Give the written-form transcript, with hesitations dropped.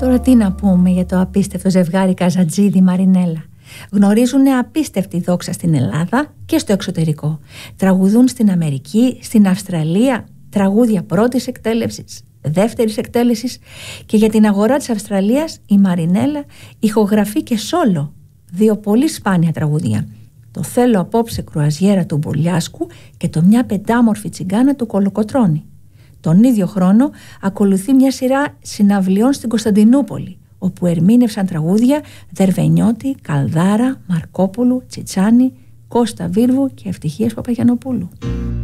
Τώρα τι να πούμε για το απίστευτο ζευγάρι Καζατζίδη-Μαρινέλα. Γνωρίζουν απίστευτη δόξα στην Ελλάδα και στο εξωτερικό. Τραγουδούν στην Αμερική, στην Αυστραλία, τραγούδια πρώτης εκτέλεσης, δεύτερης εκτέλεσης, και για την αγορά της Αυστραλίας η Μαρινέλα ηχογραφεί και σόλο 2 πολύ σπάνια τραγούδια. Το «Θέλω απόψε κρουαζιέρα» του Μπολιάσκου και το «Μια πεντάμορφη τσιγκάνα» του Κολοκοτρώνη. Τον ίδιο χρόνο ακολουθεί μια σειρά συναυλιών στην Κωνσταντινούπολη, όπου ερμήνευσαν τραγούδια Δερβενιώτη, Καλδάρα, Μαρκόπουλου, Τσιτσάνη, Κώστα Βίρβου και Ευτυχίας Παπαγιαννοπούλου.